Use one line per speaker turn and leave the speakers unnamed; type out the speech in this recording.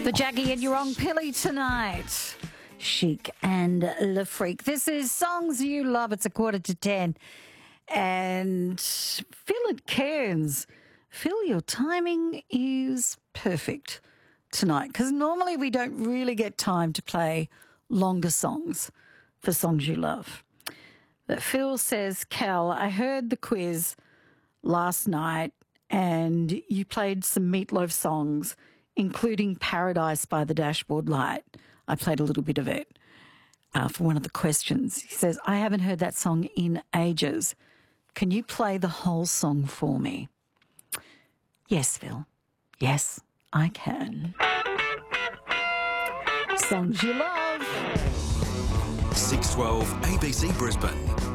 The Jackie and You're on Pilly tonight. Chic and Le Freak. This is Songs You Love. It's 9:45. And Phil at Cairns. Phil, your timing is perfect tonight because normally we don't really get time to play longer songs for Songs You Love. But Phil says, Cal, I heard the quiz last night and you played some Meatloaf songs, including Paradise by the Dashboard Light. I played a little bit of it for one of the questions. He says, I haven't heard that song in ages. Can you play the whole song for me? Yes, Phil. Yes, I can. Songs You Love.
612 ABC Brisbane.